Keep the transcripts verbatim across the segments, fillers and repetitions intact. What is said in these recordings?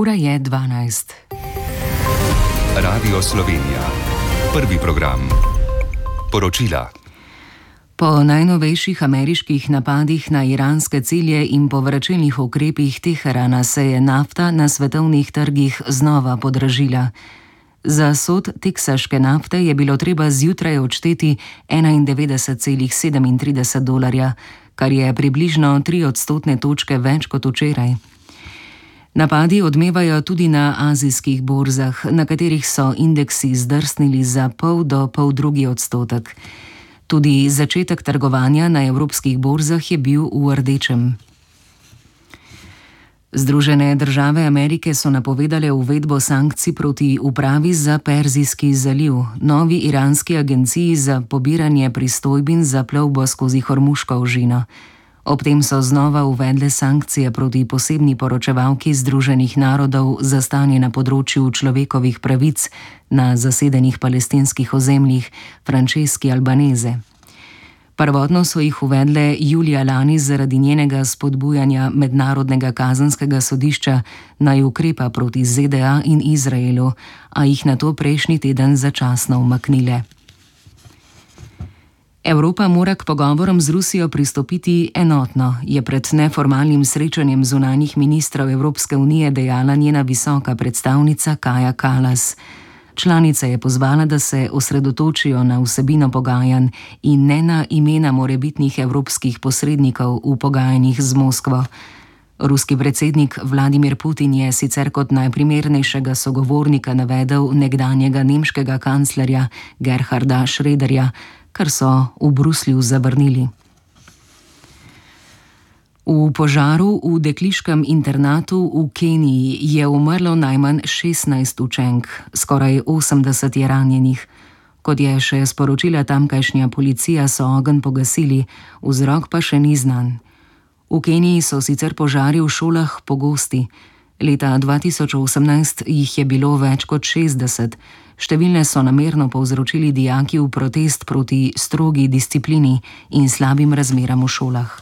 Ura je dvanajst. Radio Slovenija. Prvi program. Poročila. Po najnovejših ameriških napadih na iranske cilje in povračilnih ukrepih Teherana se je nafta na svetovnih trgih znova podražila. Za sod teksaške nafte je bilo treba zjutraj odšteti enaindevetdeset celih sedemintrideset dolarja, kar je približno tri odstotne točke več kot včeraj. Napadi odmevajo tudi na azijskih borzah, na katerih so indeksi zdrsnili za pol do pol drugi odstotek. Tudi začetek trgovanja na evropskih borzah je bil v rdečem. Združene države Amerike so napovedale uvedbo sankcij proti upravi za Perzijski zaliv, novi iranski agenciji za pobiranje pristojbin za plovbo skozi Hormuško ožino. Ob tem so znova uvedle sankcije proti posebni poročevalki Združenih narodov za stanje na področju človekovih pravic na zasedenih palestinskih ozemljih, Franceski Albanese. Prvotno so jih uvedle julija lani zaradi njenega spodbujanja Mednarodnega kazenskega sodišča naj ukrepa proti Z D A in Izraelu, a jih nato prejšnji teden začasno umaknile. Evropa mora k pogovorom z Rusijo pristopiti enotno, je pred neformalnim srečanjem zunanjih ministrov Evropske unije dejala njena visoka predstavnica Kaja Kallas. Članica je pozvala, da se osredotočijo na vsebino pogajanj in ne na imena morebitnih evropskih posrednikov v pogajanjih z Moskvo. Ruski predsednik Vladimir Putin je sicer kot najprimernejšega sogovornika navedel nekdanjega nemškega kanclerja Gerharda Schröderja, kar so v Bruslju zavrnili. V požaru v dekliškem internatu v Keniji je umrlo najmanj šestnajst učenk, skoraj osemdeset je ranjenih. Kot je še sporočila tamkajšnja policija, so ogenj pogasili, vzrok pa še ni znan. V Keniji so sicer požari v šolah pogosti. Leta dva tisoč osemnajst jih je bilo več kot šestdeset. Številne so namerno povzročili dijaki v protest proti strogi disciplini in slabim razmeram v šolah.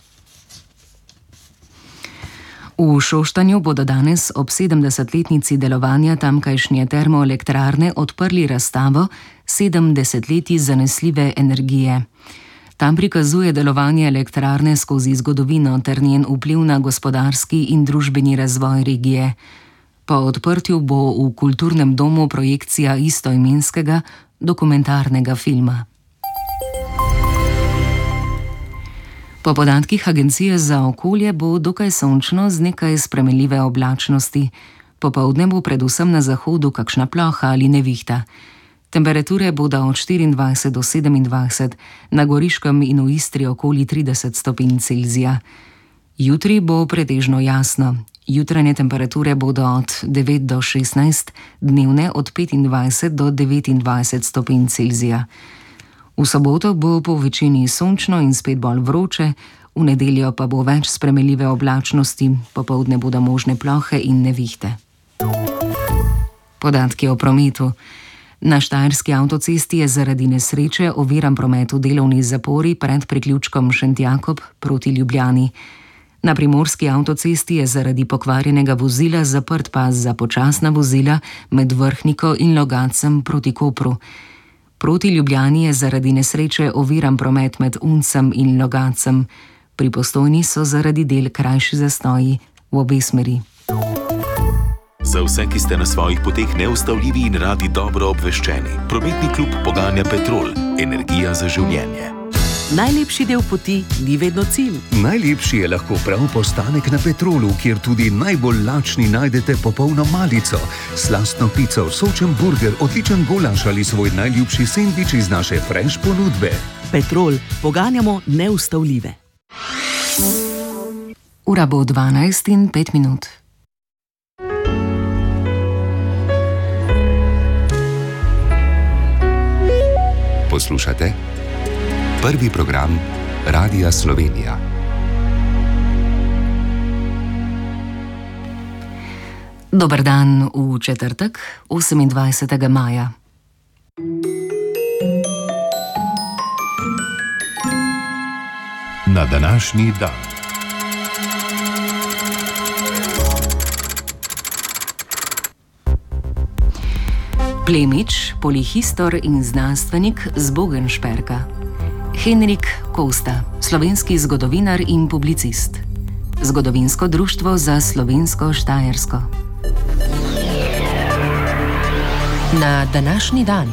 V Šoštanju bodo danes ob sedemdesetletnici delovanja tamkajšnje termoelektrarne odprli razstavo Sedem desetletij zanesljive energije. Tam prikazuje delovanje elektrarne skozi zgodovino ter njen vpliv na gospodarski in družbeni razvoj regije. Po odprtju bo v kulturnem domu projekcija istoimenskega dokumentarnega filma. Po podatkih Agencije za okolje bo dokaj sončno z nekaj spremenljive oblačnosti. Popoldne bo predvsem na zahodu kakšna ploha ali nevihta. Temperature bodo od štiriindvajset do sedemindvajset, na Goriškem in v Istri okoli trideset stopinj Celzija. Jutri bo pretežno jasno. Jutranje temperature bodo od devet do šestnajst, dnevne od petindvajset do devetindvajset stopinj Celzija. V soboto bo po večini sončno in spet bolj vroče, v nedeljo pa bo več spremenljive oblačnosti, popoldne bodo možne plohe in nevihte. Podatki o prometu. Na Štajerski avtocesti je zaradi nesreče oviran promet v delovni zapori pred priključkom Šentjakob proti Ljubljani. Na Primorski avtocesti je zaradi pokvarjenega vozila zaprt pas za počasna vozila med Vrhniko in Logatcem proti Kopru. Proti Ljubljani je zaradi nesreče oviran promet med Uncem in Logatcem. Pri Postojni so zaradi del krajši zastoji v obe smeri. Za vse, ki ste na svojih poteh neustavljivi in radi dobro obveščeni, prometni klub poganja Petrol, energija za življenje. Najlepši del poti ni vedno cilj. Najlepši je lahko prav postanek na Petrolu, kjer tudi najbolj lačni najdete popolno malico, slastno pico, sočen burger, odličen golaš ali svoj najljubši sendvič iz naše fresh ponudbe. Petrol, poganjamo neustavljive. Ura bo dvanajst in pet minut. Poslušate prvi program Radia Slovenija. Dober dan v četrtek, osemindvajsetega maja. Na današnji dan. Plemič, polihistor in znanstvenik z Bogenšperka. Henrik Kosta, slovenski zgodovinar in publicist. Zgodovinsko društvo za slovensko Štajersko. Na današnji dan.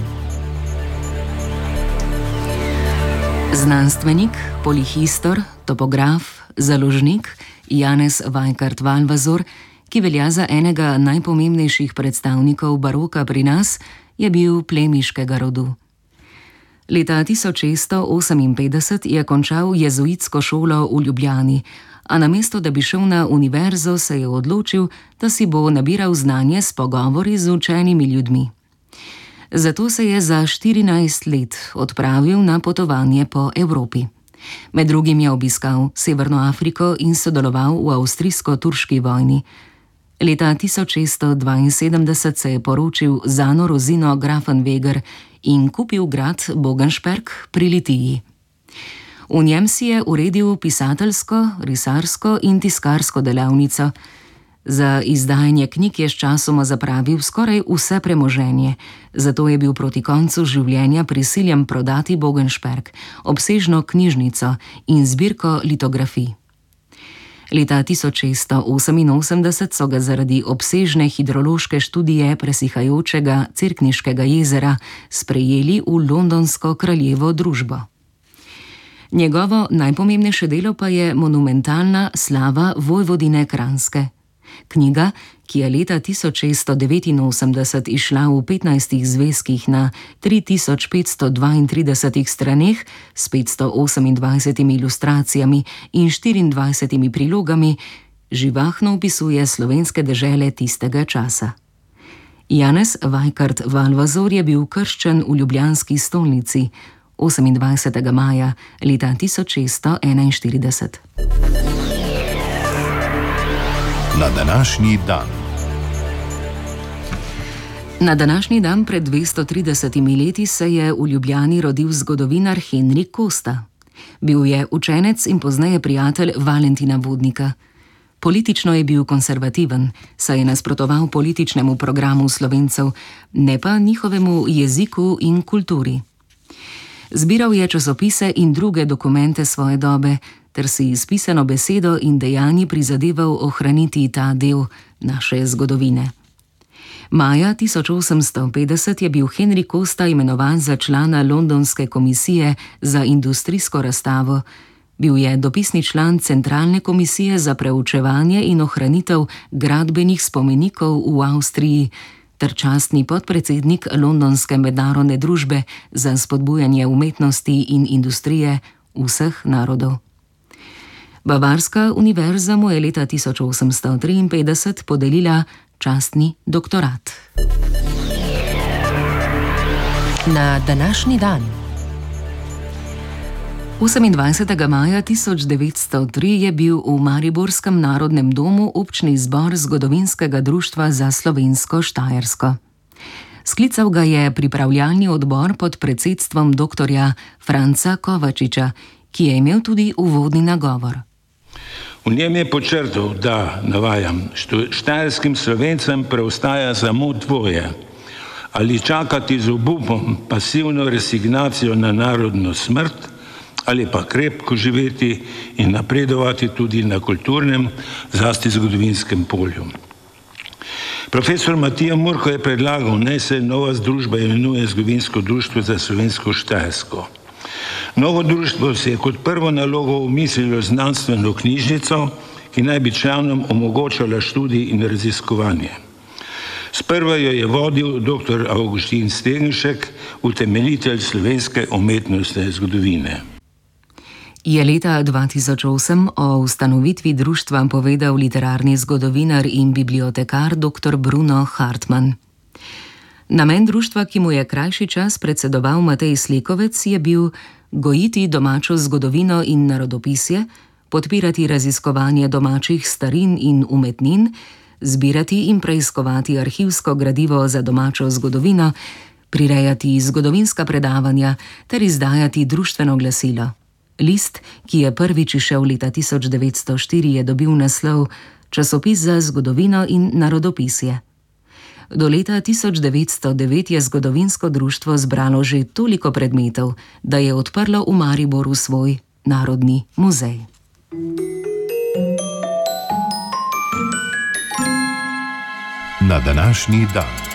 Znanstvenik, polihistor, topograf, založnik Janez Vajkard-Valvazor, ki velja za enega najpomembnejših predstavnikov baroka pri nas, je bil plemiškega rodu. Leta tisoč šeststo oseminpetdeset je končal jezuitsko šolo v Ljubljani, a namesto da bi šel na univerzo, se je odločil, da si bo nabiral znanje s pogovori z učenimi ljudmi. Zato se je za štirinajst let odpravil na potovanje po Evropi. Med drugim je obiskal Severno Afriko in sodeloval v avstrijsko-turški vojni. Leta tisoč šeststo dvainsedemdeset se je poročil z Ano Rozino Grafenweger in kupil grad Bogenšperk pri Litiji. V njem si je uredil pisateljsko, risarsko in tiskarsko delavnico. Za izdajanje knjig je sčasoma zapravil skoraj vse premoženje, zato je bil proti koncu življenja prisiljen prodati Bogenšperk, obsežno knjižnico in zbirko litografij. Leta tisoč šeststo oseminosemdeset so ga zaradi obsežne hidrološke študije presihajočega Cerkniškega jezera sprejeli v londonsko kraljevo družbo. Njegovo najpomembnejše delo pa je monumentalna Slava Vojvodine Kranjske. Knjiga, ki je leta tisoč šeststo devetinosemdeset izšla v petnajstih zvezkih na tri tisoč petsto dvaintridesetih straneh s petsto osemindvajsetimi ilustracijami in štiriindvajsetimi prilogami, živahno opisuje slovenske dežele tistega časa. Janez Vajkard-Valvazor je bil krščen v ljubljanski stolnici osemindvajsetega maja leta tisoč šeststo enainštirideset. Na današnji dan. Na današnji dan pred dvesto tridesetimi leti se je v Ljubljani rodil zgodovinar Henrik Kosta. Bil je učenec in pozneje prijatelj Valentina Vodnika. Politično je bil konservativen, saj je nasprotoval političnemu programu Slovencev, ne pa njihovemu jeziku in kulturi. Zbiral je časopise in druge dokumente svoje dobe, ter si s pisano besedo in dejanji prizadeval ohraniti ta del naše zgodovine. Maja tisoč osemsto petdeset je bil Henrik Kosta imenovan za člana Londonske komisije za industrijsko razstavo. Bil je dopisni član Centralne komisije za preučevanje in ohranitev gradbenih spomenikov v Avstriji ter častni podpredsednik Londonske mednarodne družbe za spodbujanje umetnosti in industrije vseh narodov. Bavarska univerza mu je leta tisoč osemsto triinpetdeset podelila častni doktorat. Na današnji dan. osemindvajsetega maja tisoč devetsto tri je bil v mariborskem narodnem domu občni zbor Zgodovinskega društva za slovensko Štajersko. Sklical ga je pripravljalni odbor pod predsedstvom doktorja Franca Kovačiča, ki je imel tudi uvodni nagovor. V njem je podčrtal, da, navajam, štajerskim Slovencem preostaja samo dvoje: ali čakati z obupom pasivno resignacijo na narodno smrt, ali pa krepko živeti in napredovati tudi na kulturnem, zlasti zgodovinskem polju. Profesor Matija Murko je predlagal, naj se nova združba imenuje Zgodovinsko društvo za slovensko Štajersko. Novo društvo se je kot prvo nalogo umislilo znanstveno knjižnico, ki naj bi članom omogočala študij in raziskovanje. Sprva jo je vodil doktor Avguštin Stegenšek, utemeljitelj slovenske umetnostne zgodovine. Je leta dva tisoč osem o ustanovitvi društva povedal literarni zgodovinar in bibliotekar doktor Bruno Hartmann. Namen društva, ki mu je krajši čas predsedoval Matej Slekovec, je bil gojiti domačo zgodovino in narodopisje, podpirati raziskovanje domačih starin in umetnin, zbirati in preiskovati arhivsko gradivo za domačo zgodovino, prirejati zgodovinska predavanja ter izdajati društveno glasilo. List, ki je prvič izšel leta tisoč devetsto štiri, je dobil naslov Časopis za zgodovino in narodopisje. Do leta tisoč devetsto devet je zgodovinsko društvo zbralo že toliko predmetov, da je odprlo v Mariboru svoj narodni muzej. Na današnji dan.